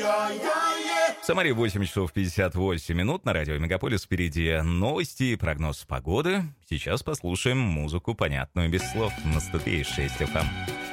В Самаре 8 часов 58 минут. На радио Мегаполис впереди новости и прогноз погоды. Сейчас послушаем музыку, понятную без слов, на 103.6 FM.